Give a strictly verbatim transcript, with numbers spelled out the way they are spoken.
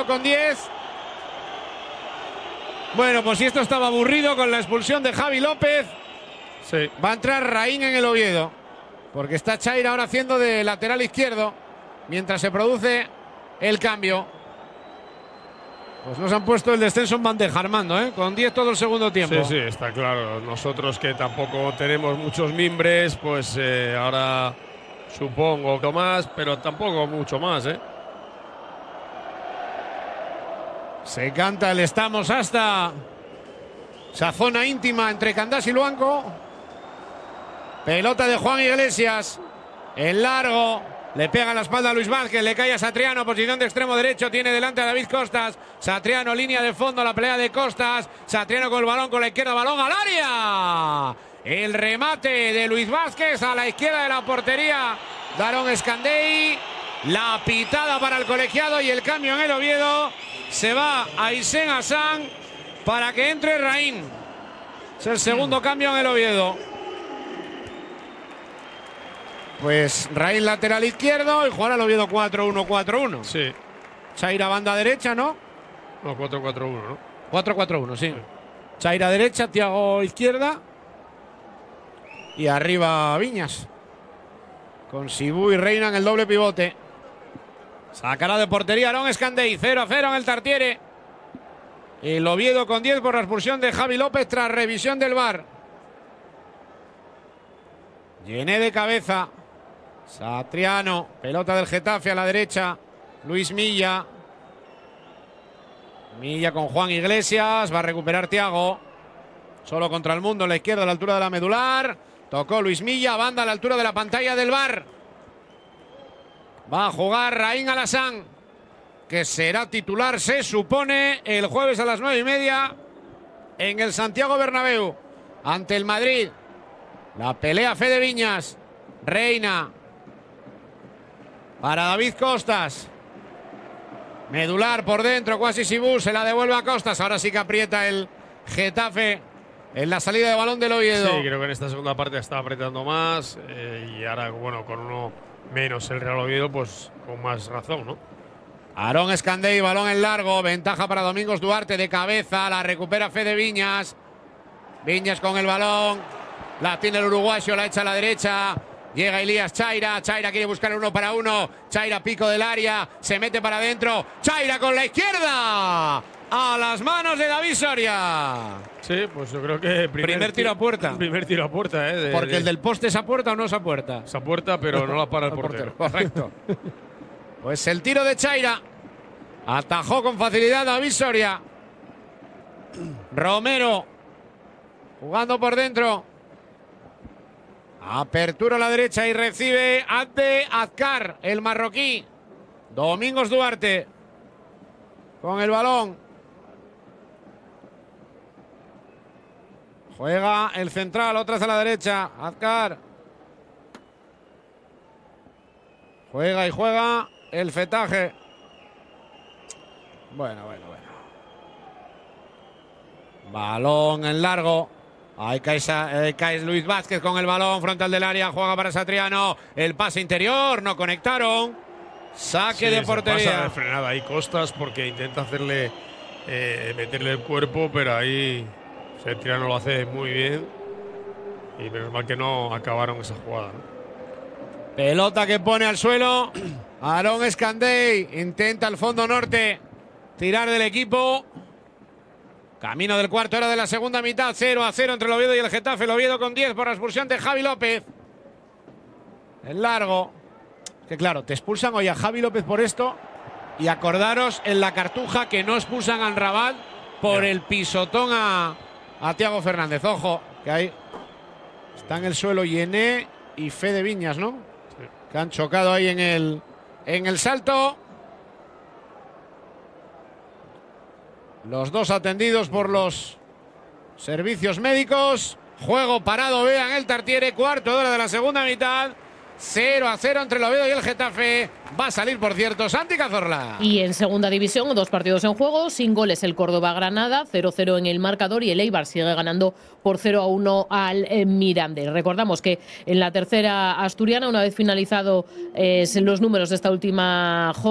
Oviedo con diez. Bueno, pues si esto estaba aburrido con la expulsión de Javi López, sí. Va a entrar Raín en el Oviedo, porque está Chaira ahora haciendo de lateral izquierdo mientras se produce el cambio. Pues nos han puesto el descenso en bandeja, Armando, ¿eh? Con diez todo el segundo tiempo. Sí, sí, está claro. Nosotros que tampoco tenemos muchos mimbres, pues eh, ahora supongo que más, pero tampoco mucho más, ¿eh? Se canta el estamos hasta esa zona íntima entre Candás y Luanco. Pelota de Juan Iglesias. En largo. Le pega en la espalda a Luis Vázquez, le cae a Satriano, posición de extremo derecho, tiene delante a David Costas. Satriano, línea de fondo, la pelea de Costas. Satriano con el balón, con la izquierda, balón al área. El remate de Luis Vázquez a la izquierda de la portería. Daron Escandei. La pitada para el colegiado y el cambio en el Oviedo. Se va a Isen Hassan para que entre Raín. Es el segundo cambio en el Oviedo. Pues Raín lateral izquierdo y jugará el Oviedo cuatro uno cuatro uno. Sí. Chaira banda derecha, ¿no? No, cuatro cuatro uno, ¿no? cuatro cuatro uno, sí. sí. Chaira derecha, Thiago izquierda. Y arriba Viñas. Con Sibú y Reina en el doble pivote. Sacará de portería Aarón Escandei. cero a cero en el Tartiere. El Oviedo con diez por la expulsión de Javi López tras revisión del V A R. Llené de cabeza. Satriano, pelota del Getafe a la derecha. Luis Milla. Milla con Juan Iglesias. Va a recuperar Thiago. Solo contra el mundo en la izquierda a la altura de la medular. Tocó Luis Milla. Banda a la altura de la pantalla del V A R. Va a jugar Raín Alassane, que será titular, se supone, el jueves a las nueve y media en el Santiago Bernabéu ante el Madrid. La pelea Fede Viñas. Reina. Para David Costas. Medular por dentro, Kwasi Sibú, se la devuelve a Costas. Ahora sí que aprieta el Getafe en la salida de balón del Oviedo. Sí, creo que en esta segunda parte está apretando más. Eh, y ahora, bueno, con uno menos el Real Oviedo, pues con más razón, ¿no? Aarón Escandei, balón en largo. Ventaja para Domingos Duarte de cabeza. La recupera Fede Viñas. Viñas con el balón. La tiene el uruguayo, la echa a la derecha. Llega Elías Chaira. Chaira quiere buscar el uno para uno. Chaira pico del área. Se mete para adentro. Chaira con la izquierda. A las manos de David Soria. Sí, pues yo creo que primer, primer tiro a puerta. Primer tiro a puerta, ¿eh? De, Porque de, el del poste es a puerta o no es a puerta. Es a puerta, pero no la para el portero. portero. Correcto. Pues el tiro de Chaira. Atajó con facilidad David Soria. Romero. Jugando por dentro. Apertura a la derecha y recibe ante Azcar, el marroquí. Domingos Duarte. Con el balón. Juega el central, otra a la derecha. Azcar. Juega y juega el Fetaje. Bueno, bueno, bueno. Balón en largo. Ahí cae, eh, cae Luis Vázquez con el balón frontal del área. Juega para Satriano. El pase interior. No conectaron. Saque sí, de portería. Pasa de frenada ahí Costas porque intenta hacerle eh, meterle el cuerpo, pero ahí Satriano lo hace muy bien. Y menos mal que no acabaron esa jugada, ¿no? Pelota que pone al suelo. Aarón Escandei intenta el fondo norte tirar del equipo. Camino del cuarto hora de la segunda mitad. cero a cero entre el Oviedo y el Getafe. El Oviedo con diez por la expulsión de Javi López. En largo. Que claro, te expulsan hoy a Javi López por esto. Y acordaros en la Cartuja que no expulsan a Rabat por yeah. el pisotón a, a Thiago Fernández. Ojo, que ahí está en el suelo Llené y Fede Viñas, ¿no? Sí. Que han chocado ahí en el, en el salto. Los dos atendidos por los servicios médicos. Juego parado, vean el Tartiere. Cuarto de hora de la segunda mitad. cero a cero entre el Oviedo y el Getafe. Va a salir, por cierto, Santi Cazorla. Y en segunda división, dos partidos en juego. Sin goles el Córdoba-Granada. cero cero en el marcador. Y el Eibar sigue ganando por cero a uno al Mirandés. Recordamos que en la tercera asturiana, una vez finalizado eh, los números de esta última jornada,